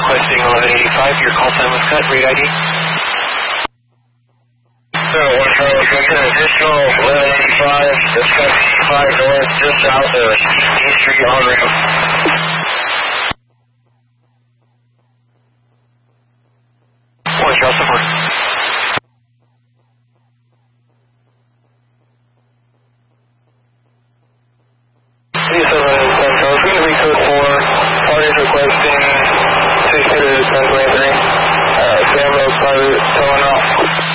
requesting 1185. Your call sign was cut. Read ID. So, one Charlie, can I get an additional 1185, discuss 5 north, just south of E Street on ramp. One Charlie, support. It's going to be code 4, parties requesting 6 to 1023, Sam Road private, towing off.